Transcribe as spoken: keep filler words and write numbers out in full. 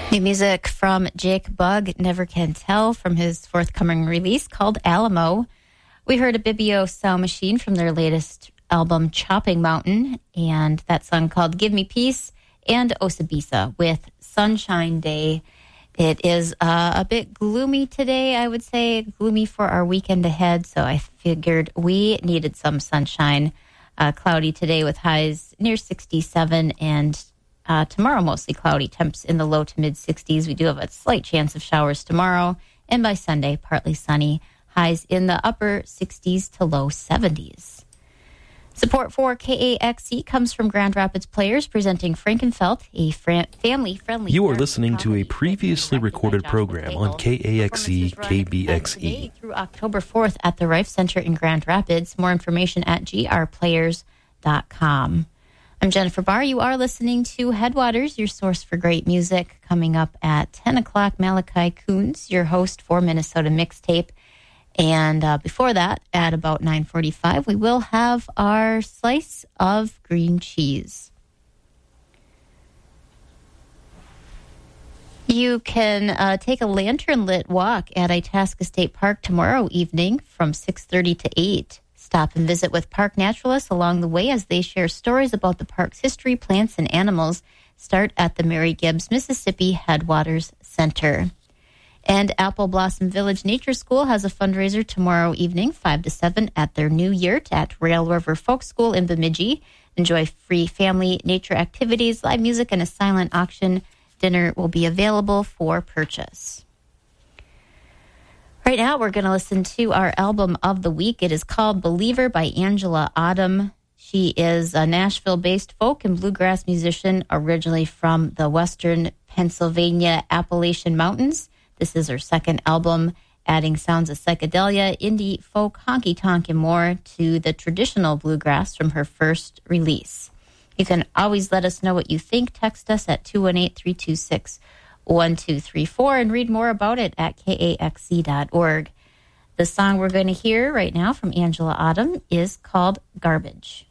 New music from Jake Bugg, Never Can Tell, from his forthcoming release called Alamo. We heard a Bibio Sound Machine from their latest album, Chopping Mountain, and that song called Give Me Peace, and Osabisa with Sunshine Day. It is uh, a bit gloomy today, I would say, gloomy for our weekend ahead, so I figured we needed some sunshine. Uh, cloudy today with highs near sixty-seven, and Uh, tomorrow, mostly cloudy, temps in the low to mid-sixties. We do have a slight chance of showers tomorrow. And by Sunday, partly sunny, highs in the upper sixties to low seventies. Support for K A X C comes from Grand Rapids Players, presenting Frankenfeld, a fran- family-friendly... You are listening to a previously recorded program on K A X C K B X E. Through October fourth at the Rife Center in Grand Rapids. More information at g r players dot com. I'm Jennifer Barr. You are listening to Headwaters, your source for great music. Coming up at ten o'clock, Malachi Coons, your host for Minnesota Mixtape. And uh, before that, at about nine forty-five, we will have our slice of green cheese. You can uh, take a lantern-lit walk at Itasca State Park tomorrow evening from six thirty to eight. Stop and visit with park naturalists along the way as they share stories about the park's history, plants, and animals. Start at the Mary Gibbs, Mississippi Headwaters Center. And Apple Blossom Village Nature School has a fundraiser tomorrow evening, five to seven, at their new yurt at Rail River Folk School in Bemidji. Enjoy free family nature activities, live music, and a silent auction. Dinner will be available for purchase. Right now, we're going to listen to our album of the week. It is called Believer by Angela Autumn. She is a Nashville-based folk and bluegrass musician, originally from the western Pennsylvania Appalachian Mountains. This is her second album, adding sounds of psychedelia, indie, folk, honky-tonk, and more to the traditional bluegrass from her first release. You can always let us know what you think. Text us at two one eight, three two six, one two three four and read more about it at k a x c dot org. The song we're going to hear right now from Angela Autumn is called Garbage.